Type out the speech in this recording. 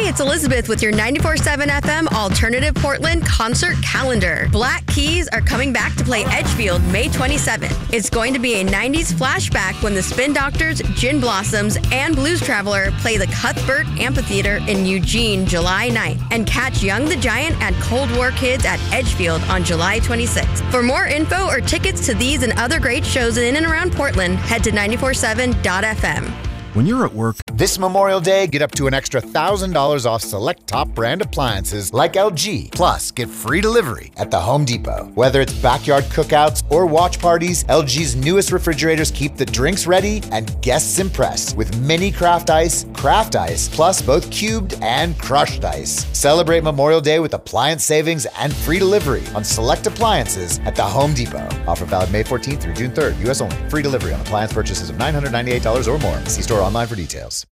it's Elizabeth with your 94.7 FM Alternative Portland concert calendar. Black Keys are coming back to play Edgefield May 27th. It's going to be a 90s flashback when the Spin Doctors, Gin Blossoms, and Blues Traveler play the Cuthbert Amphitheater in Eugene July 9th. And catch Young the Giant and Cold War Kids at Edgefield on July 26th. For more info or tickets to these and other great shows in and around Portland, head to 947.fm. When you're at work, this Memorial Day, get up to an extra $1,000 off select top brand appliances like LG. Plus, get free delivery at the Home Depot. Whether it's backyard cookouts or watch parties, LG's newest refrigerators keep the drinks ready and guests impressed with mini craft ice, plus both cubed and crushed ice. Celebrate Memorial Day with appliance savings and free delivery on select appliances at the Home Depot. Offer valid May 14th through June 3rd. U.S. only. Free delivery on appliance purchases of $998 or more. See store online for details.